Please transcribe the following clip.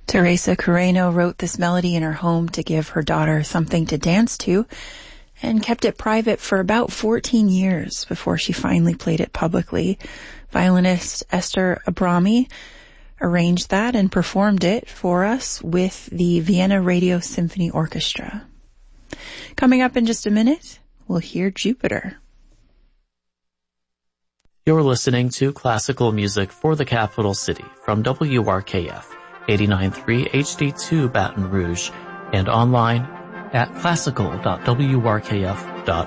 Teresa Carreno wrote this melody in her home to give her daughter something to dance to and kept it private for about 14 years before she finally played it publicly. Violinist Esther Abrami arranged that and performed it for us with the Vienna Radio Symphony Orchestra. Coming up in just a minute, we'll hear Jupiter. You're listening to classical music for the capital city from WRKF 89.3 HD2 Baton Rouge and online at classical.wrkf.org.